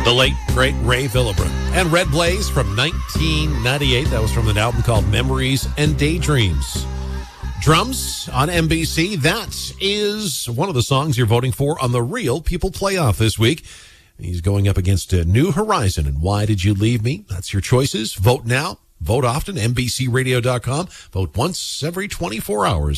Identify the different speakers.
Speaker 1: The late, great Ray Villabra. And Red Blaze from 1998. That was from an album called Memories and Daydreams. Drums on NBC. That is one of the songs you're voting for on the Real People Playoff this week. He's going up against New Horizon and Why Did You Leave Me? That's your choices. Vote now. Vote often. NBCRadio.com. Vote once every 24 hours.